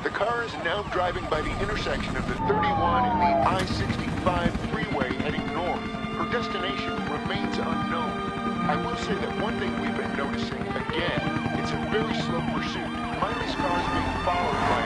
The car is now driving by the intersection of the 31 and the I-65 freeway heading north. Her destination remains unknown. I will say that one thing we've been noticing, again, it's a very slow pursuit. Miley's car is being followed by